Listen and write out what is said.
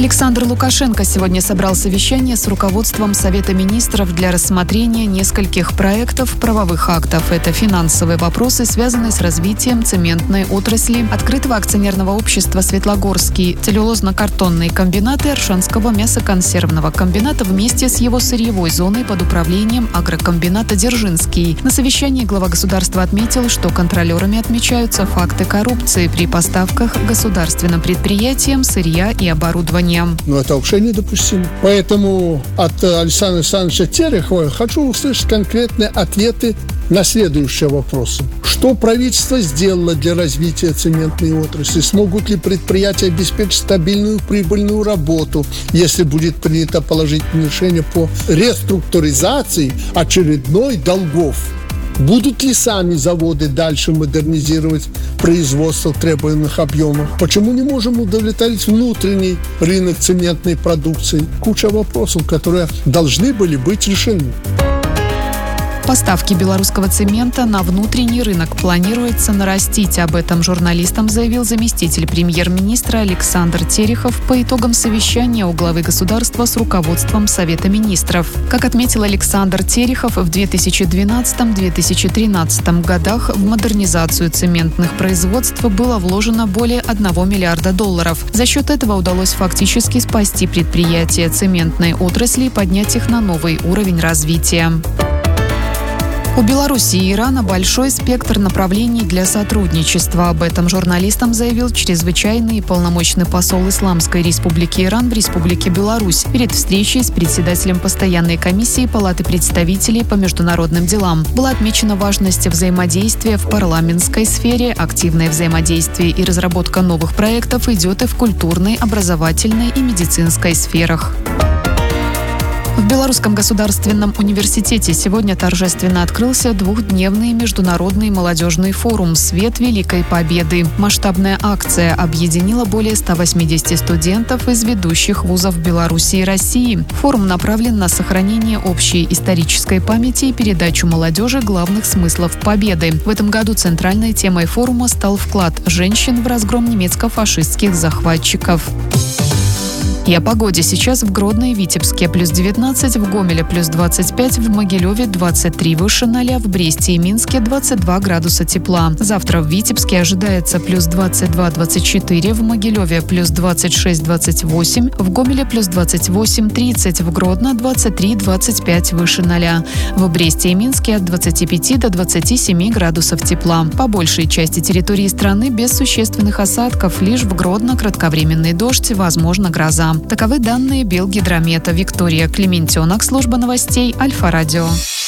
Александр Лукашенко сегодня собрал совещание с руководством Совета министров для рассмотрения нескольких проектов правовых актов. Это финансовые вопросы, связанные с развитием цементной отрасли, открытого акционерного общества «Светлогорский», целлюлозно-картонные комбинаты Аршанского мясоконсервного комбината вместе с его сырьевой зоной под управлением агрокомбината «Дзержинский». На совещании глава государства отметил, что контролерами отмечаются факты коррупции при поставках государственным предприятиям сырья и оборудования. Но это вообще недопустимо. Поэтому от Александра Александровича Терехова хочу услышать конкретные ответы на следующие вопросы. Что правительство сделало для развития цементной отрасли? Смогут ли предприятия обеспечить стабильную прибыльную работу, если будет принято положительное решение по реструктуризации очередной долгов? Будут ли сами заводы дальше модернизировать производство в требуемых объемах? Почему не можем удовлетворить внутренний рынок цементной продукции? Куча вопросов, которые должны были быть решены. Поставки белорусского цемента на внутренний рынок планируется нарастить. Об этом журналистам заявил заместитель премьер-министра Александр Терехов по итогам совещания у главы государства с руководством Совета министров. Как отметил Александр Терехов, в 2012-2013 годах в модернизацию цементных производств было вложено более $1 миллиарда. За счет этого удалось фактически спасти предприятия цементной отрасли и поднять их на новый уровень развития. У Беларуси и Ирана большой спектр направлений для сотрудничества. Об этом журналистам заявил чрезвычайный и полномочный посол Исламской Республики Иран в Республике Беларусь перед встречей с председателем постоянной комиссии Палаты представителей по международным делам. Была отмечена важность взаимодействия в парламентской сфере, активное взаимодействие и разработка новых проектов идет и в культурной, образовательной и медицинской сферах. В Белорусском государственном университете сегодня торжественно открылся двухдневный международный молодежный форум «Свет Великой Победы». Масштабная акция объединила более 180 студентов из ведущих вузов Беларуси и России. Форум направлен на сохранение общей исторической памяти и передачу молодежи главных смыслов победы. В этом году центральной темой форума стал вклад женщин в разгром немецко-фашистских захватчиков. И о погоде. Сейчас в Гродно и Витебске +19, в Гомеле +25, в Могилеве 23 выше 0, в Бресте и Минске 22 градуса тепла. Завтра в Витебске ожидается +22-24, в Могилеве +26-28, в Гомеле +28-30, в Гродно 23-25 выше 0. В Бресте и Минске от 25 до 27 градусов тепла. По большей части территории страны без существенных осадков, лишь в Гродно кратковременный дождь, возможно гроза. Таковы данные Белгидромета. Виктория Клементенок, служба новостей Альфа-Радио.